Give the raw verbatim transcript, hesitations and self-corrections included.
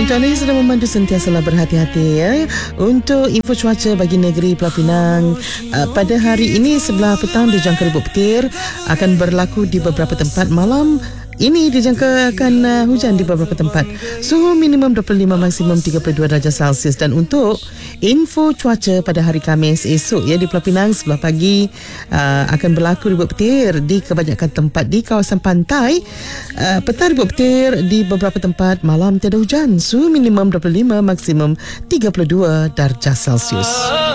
untuk anda yang sedang memandu, sentiasalah berhati-hati ya. Untuk info cuaca bagi negeri Pulau Pinang, uh, pada hari ini sebelah petang dijangka ribut petir akan berlaku di beberapa tempat. Malam ini dijangka akan uh, hujan di beberapa tempat. Suhu minimum dua puluh lima, maksimum tiga puluh dua darjah Celsius. Dan untuk info cuaca pada hari Khamis esok ya, di Pulau Pinang sebelah pagi uh, akan berlaku ribut petir di kebanyakan tempat di kawasan pantai. Uh, petang ribut petir di beberapa tempat. Malam tiada hujan. Suhu minimum dua puluh lima, maksimum tiga puluh dua darjah Celsius.